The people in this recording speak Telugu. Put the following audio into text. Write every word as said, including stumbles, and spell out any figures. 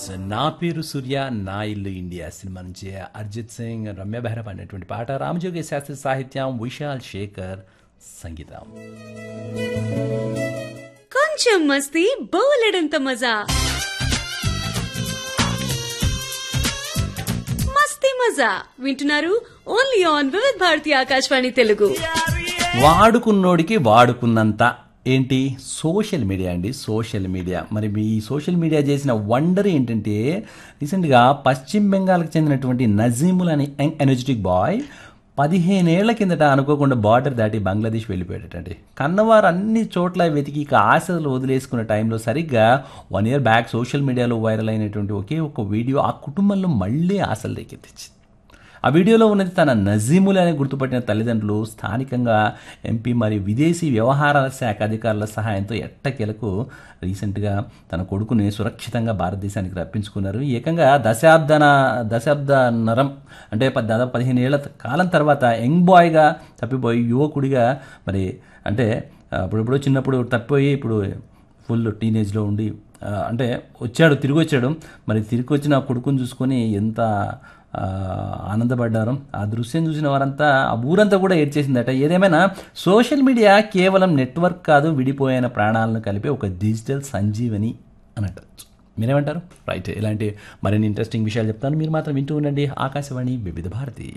సో నా పేరు సూర్య నా ఇల్లు ఇండియా సినిమా నుంచి అర్జిత్ సింగ్ రమ్య బెహ్రా పాడినటువంటి పాట రామజోగి శాస్త్రి సాహిత్యం విశాల్ శేఖర్ సంగీతం. కొంచెం మస్తీ బోలెడంత మజా మస్తీ మజా వింటున్నారు ఓన్లీ ఆన్ వివిధ భారతి ఆకాశవాణి తెలుగు. వాడుకున్నోడికి వాడుకున్నంత ఏంటి సోషల్ మీడియా అండి. సోషల్ మీడియా మరి మీ సోషల్ మీడియా చేసిన వండర్ ఏంటంటే రీసెంట్గా పశ్చిమ బెంగాల్కి చెందినటువంటి నజీముల్ అనే యంగ్ ఎనర్జెటిక్ బాయ్ పదిహేనేళ్ల కిందట అనుకోకుండా బార్డర్ దాటి బంగ్లాదేశ్ వెళ్ళిపోయాడటండి. కన్నవారు అన్ని చోట్ల వెతికి ఇక ఆశలు వదిలేసుకున్న టైంలో సరిగ్గా వన్ ఇయర్ బ్యాక్ సోషల్ మీడియాలో వైరల్ అయినటువంటి ఒకే ఒక వీడియో ఆ కుటుంబంలో మళ్ళీ ఆశలు రేకెత్తించింది. ఆ వీడియోలో ఉన్నది తన నజీముల్ అని గుర్తుపట్టిన తల్లిదండ్రులు స్థానికంగా ఎంపీ మరియు విదేశీ వ్యవహారాల శాఖ అధికారుల సహాయంతో ఎట్టకేలకు రీసెంట్గా తన కొడుకుని సురక్షితంగా భారతదేశానికి రప్పించుకున్నారు. ఏకంగా దశాబ్దన దశాబ్దన్నరం అంటే దాదాపు పదిహేను ఏళ్ల కాలం తర్వాత యంగ్ బాయ్గా తప్పిపోయి యువకుడిగా మరి అంటే అప్పుడప్పుడు చిన్నప్పుడు తప్పిపోయి ఇప్పుడు ఫుల్ టీనేజ్లో ఉండి అంటే వచ్చాడు తిరిగి వచ్చాడు. మరి తిరిగి వచ్చిన కొడుకుని చూసుకొని ఎంత ఆనందపడ్డారు. ఆ దృశ్యం చూసిన వారంతా ఆ ఊరంతా కూడా ఏడ్చేసిందట. ఏదేమైనా సోషల్ మీడియా కేవలం నెట్వర్క్ కాదు, విడిపోయిన ప్రాణాలను కలిపే ఒక డిజిటల్ సంజీవని అని అంటారు. మీరేమంటారు? రైట్, ఇలాంటి మరిన్ని ఇంట్రెస్టింగ్ విషయాలు చెప్తాను. మీరు మాత్రం వింటూ ఉండండి ఆకాశవాణి వివిధ భారతి.